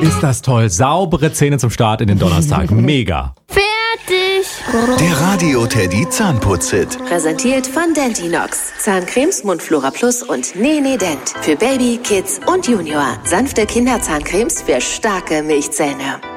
Ist das toll. Saubere Zähne zum Start in den Donnerstag. Mega. Fertig. Der Radio Teddy Zahnputz-Hit. Präsentiert von Dentinox. Zahncremes, Mundflora Plus und Nee Dent. Für Baby, Kids und Junior. Sanfte Kinderzahncremes für starke Milchzähne.